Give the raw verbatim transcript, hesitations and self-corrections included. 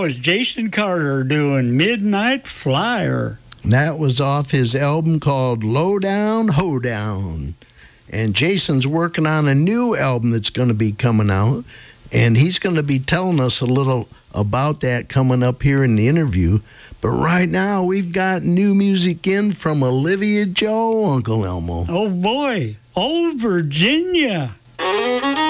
was Jason Carter doing Midnight Flyer. That was off his album called Lowdown Hoedown. And Jason's working on a new album that's going to be coming out, and he's going to be telling us a little about that coming up here in the interview. But right now, we've got new music in from Olivia Joe, Uncle Elmo. Oh, boy. Old Virginia.